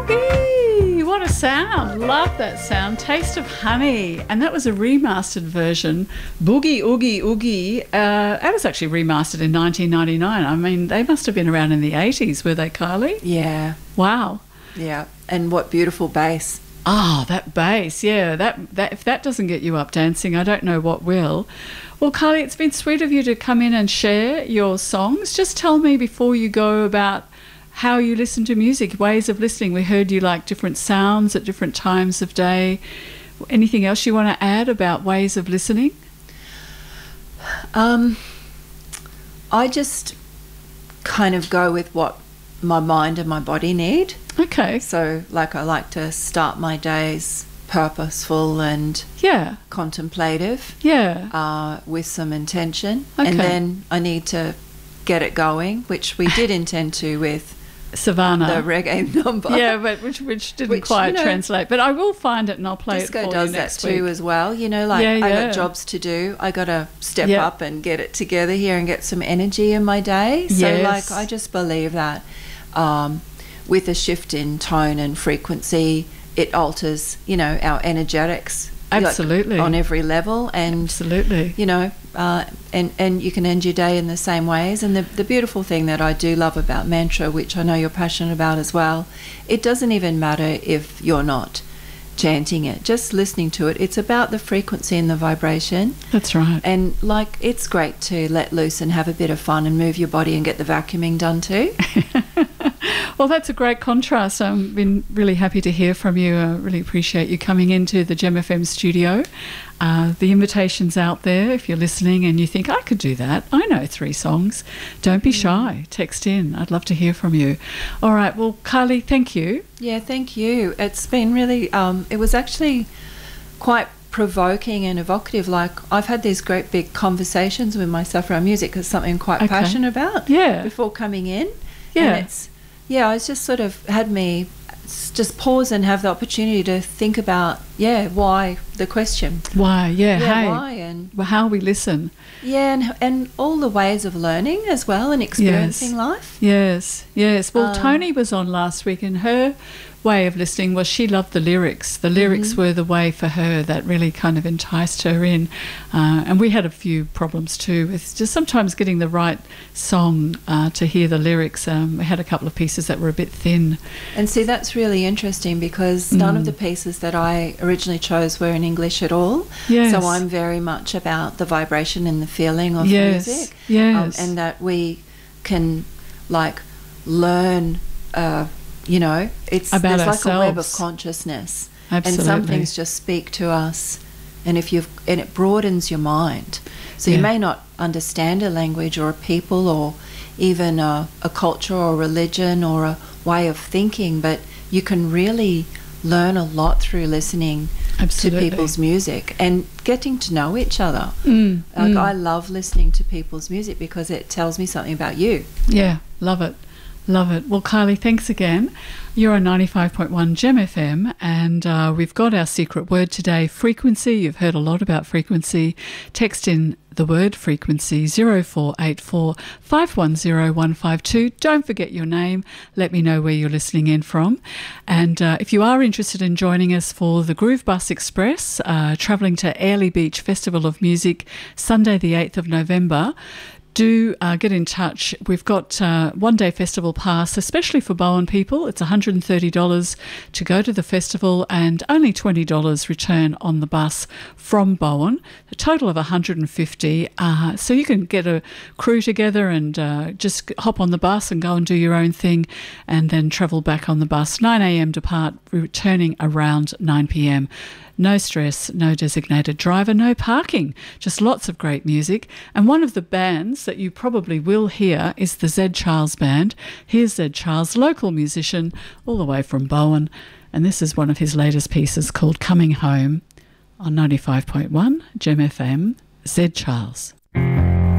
Boogie! What a sound. Love that sound. Taste of Honey. And that was a remastered version. Boogie, Oogie, Oogie. That was actually remastered in 1999. I mean, they must have been around in the 80s, were they, Kylie? Yeah. Wow. Yeah. And what beautiful bass. Ah, that bass, yeah. That if that doesn't get you up dancing, I don't know what will. Well, Kylie, it's been sweet of you to come in and share your songs. Just tell me before you go about how you listen to music, ways of listening. We heard you like different sounds at different times of day. Anything else you want to add about ways of listening? I just kind of go with what my mind and my body need. Okay. So, like, I like to start my days purposeful and contemplative, with some intention. Okay. And then I need to get it going, which we did intend to with Savannah, the reggae number. Yeah, but which didn't quite translate. But I will find it and I'll play Disco it for does you next that week. too as well. You know, like I got jobs to do. I got to step up and get it together here and get some energy in my day. So like I just believe that with a shift in tone and frequency, it alters, you know, our energetics. Absolutely. Like, on every level. And, absolutely. You know, and you can end your day in the same ways. And the beautiful thing that I do love about mantra, which I know you're passionate about as well, it doesn't even matter if you're not chanting it, just listening to it. It's about the frequency and the vibration. That's right. And like, it's great to let loose and have a bit of fun and move your body and get the vacuuming done too. Well, that's a great contrast. I've been really happy to hear from you. I really appreciate you coming into the Gem FM studio. The invitation's out there if you're listening and you think, I could do that. I know 3 songs. Don't be shy. Text in. I'd love to hear from you. All right. Well, Kylie, thank you. Yeah, thank you. It's been really, it was actually quite provoking and evocative. Like, I've had these great big conversations with myself around music. It's something I'm quite passionate about before coming in. Yeah. And it's, it's just sort of had me just pause and have the opportunity to think about, why the question. Why, why, and how we listen. Yeah, and all the ways of learning as well and experiencing life. Yes. Well, Tony was on last week and her way of listening was she loved the lyrics. The lyrics were the way for her that really kind of enticed her in. And we had a few problems too with just sometimes getting the right song to hear the lyrics. We had a couple of pieces that were a bit thin. And see, that's really interesting because none of the pieces that I originally chose were in English at all. Yes. So I'm very much about the vibration and the feeling of music. Yes. And that we can like learn you know, it's about there's ourselves. Like a web of consciousness. Absolutely. And some things just speak to us, and it broadens your mind. So you may not understand a language or a people or even a culture or religion or a way of thinking, but you can really learn a lot through listening to people's music and getting to know each other. I love listening to people's music because it tells me something about you. Yeah, love it. Love it. Well, Kylie, thanks again. You're on 95.1 Gem FM and we've got our secret word today, frequency. You've heard a lot about frequency. Text in the word frequency 0484 510 152. Don't forget your name. Let me know where you're listening in from. And if you are interested in joining us for the Groove Bus Express, travelling to Airlie Beach Festival of Music, Sunday the 8th of November, do get in touch. We've got one-day festival pass, especially for Bowen people. It's $130 to go to the festival and only $20 return on the bus from Bowen, a total of $150. So you can get a crew together and just hop on the bus and go and do your own thing and then travel back on the bus. 9 a.m. depart, returning around 9 p.m. No stress, no designated driver, no parking, just lots of great music. And one of the bands that you probably will hear is the Zed Charles Band. Here's Zed Charles, local musician all the way from Bowen. And this is one of his latest pieces called Coming Home on 95.1 Gem FM, Zed Charles.